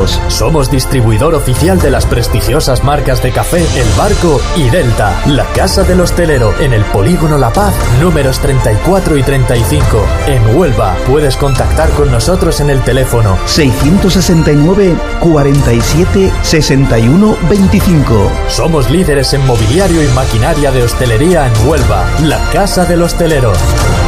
Hosteleros. Somos distribuidor oficial de las prestigiosas marcas de café El Barco y Delta. La Casa del Hostelero, en el Polígono La Paz, números 34 y 35. En Huelva, puedes contactar con nosotros en el teléfono 669 47 61 25. Somos líderes en mobiliario y maquinaria de hostelería en Huelva. La Casa del Hostelero.